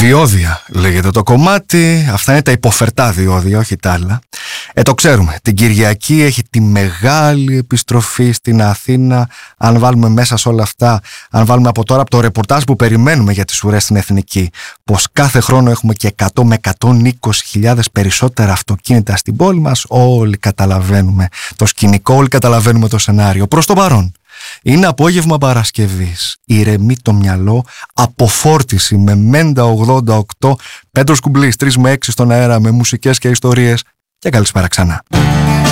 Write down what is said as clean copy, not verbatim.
Διόδια λέγεται το κομμάτι. Αυτά είναι τα υποφερτά διόδια, όχι τα άλλα. Το ξέρουμε, την Κυριακή έχει τη μεγάλη επιστροφή στην Αθήνα. Αν βάλουμε μέσα σε όλα αυτά, αν βάλουμε από τώρα από το ρεπορτάζ που περιμένουμε για τις ουρές στην Εθνική, πως κάθε χρόνο έχουμε και 100 με 120.000 περισσότερα αυτοκίνητα στην πόλη μας, όλοι καταλαβαίνουμε το σκηνικό, όλοι καταλαβαίνουμε το σενάριο. Προς το παρόν είναι απόγευμα Παρασκευής, ηρεμεί το μυαλό, αποφόρτιση με Μέντα 88, Πέτρος Κουμπλής 3 με 6 στον αέρα με μουσικές και ιστορίες, και καλησπέρα ξανά.